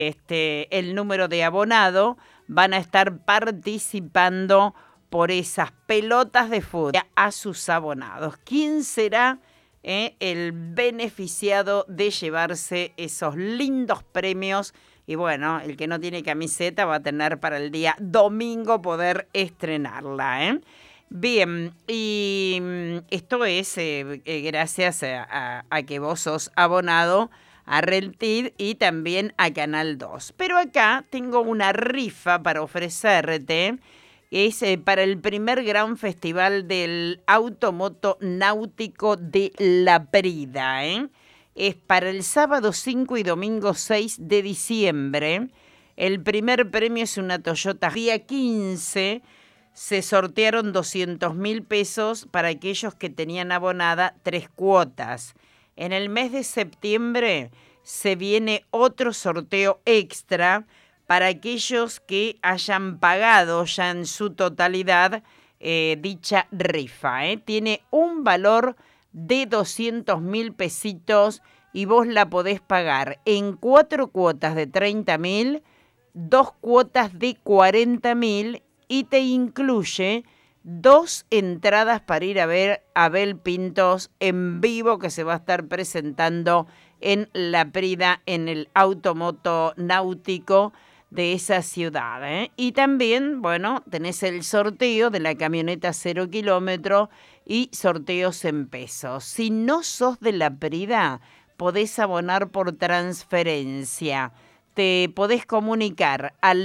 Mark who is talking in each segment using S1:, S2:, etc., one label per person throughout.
S1: el número de abonado van a estar participando por esas pelotas de fútbol a sus abonados. ¿Quién será el beneficiado de llevarse esos lindos premios? Y bueno, el que no tiene camiseta va a tener para el día domingo poder estrenarla, Bien, y esto es gracias a que vos sos abonado a Reltid y también a Canal 2. Pero acá tengo una rifa para ofrecerte. Es para el primer gran festival del automoto náutico de La Prida, Es para el sábado 5 y domingo 6 de diciembre. El primer premio es una Toyota. Día 15 se sortearon 200.000 pesos para aquellos que tenían abonada 3 cuotas. En el mes de septiembre se viene otro sorteo extra para aquellos que hayan pagado ya en su totalidad dicha rifa. Tiene un valor de 200.000 pesitos y vos la podés pagar en 4 cuotas de 30.000, 2 cuotas de 40.000 y te incluye 2 entradas para ir a ver a Abel Pintos en vivo, que se va a estar presentando en La Prida en el automoto náutico de esa ciudad, Y también, bueno, tenés el sorteo de la camioneta 0 kilómetro y sorteos en pesos. Si no sos de La Prida, podés abonar por transferencia. Te podés comunicar al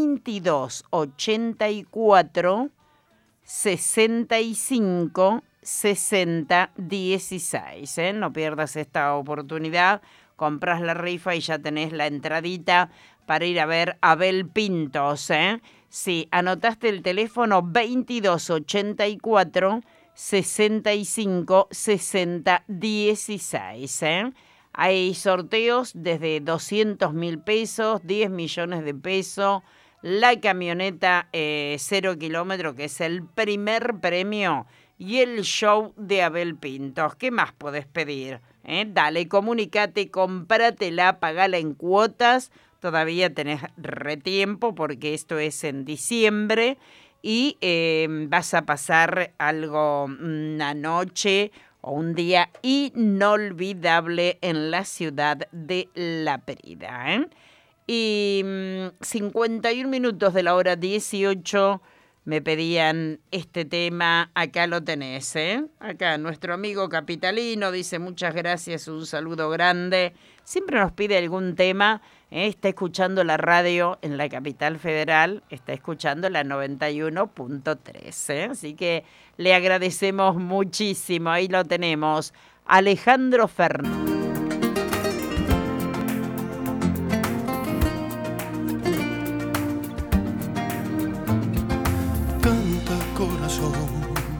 S1: 2284 65 60 16. No pierdas esta oportunidad. Compras la rifa y ya tenés la entradita para ir a ver a Abel Pintos. Sí, anotaste el teléfono 2284 65 60 16. Hay sorteos desde 200.000 pesos, 10 millones de pesos. La camioneta 0 kilómetro, que es el primer premio, y el show de Abel Pintos. ¿Qué más podés pedir? Dale, comunicate, cómpratela, pagala en cuotas. Todavía tenés retiempo porque esto es en diciembre y vas a pasar una noche o un día inolvidable en la ciudad de La Prida. Y 51 minutos de la hora 18 me pedían este tema. Acá lo tenés, Acá nuestro amigo capitalino dice muchas gracias, un saludo grande. Siempre nos pide algún tema. Está escuchando la radio en la capital federal, está escuchando la 91.3, Así que le agradecemos muchísimo. Ahí lo tenemos, Alejandro Fernández.
S2: Canta corazón,